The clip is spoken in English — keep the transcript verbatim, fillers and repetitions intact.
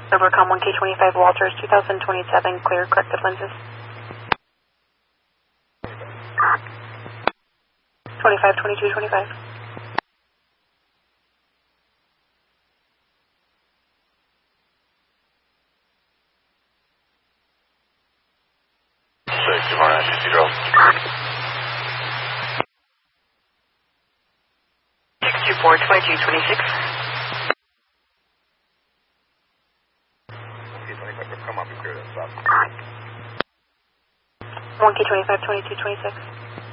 Overcom one K twenty-five Walters, two thousand twenty-seven, clear, corrected lenses. twenty-five, twenty-two, twenty-five. six, two four nine, zero. six two four, twenty-two, twenty-six. Come up and clear that stop. one K twenty-five, twenty-two, twenty-six.